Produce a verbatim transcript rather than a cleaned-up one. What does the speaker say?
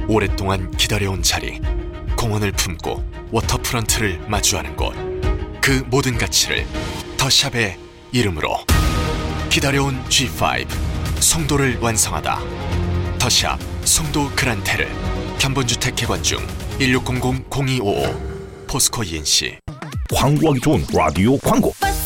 오랫동안 기다려온 자리, 공원을 품고 워터프런트를 마주하는 곳, 그 모든 가치를 더샵의 이름으로. 기다려온 지 파이브, 송도를 완성하다. 더샵 송도 그란테르. 견본주택 개관 중. 일육공공 공이오오. 포스코 이엔씨. 광고하기 좋은 라디오 광고.